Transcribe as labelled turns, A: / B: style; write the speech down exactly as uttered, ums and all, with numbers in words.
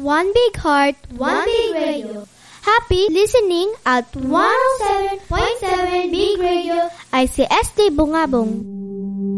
A: One big heart, one big radio. Happy listening at one oh seven point seven Big Radio. I C S D Bungabong.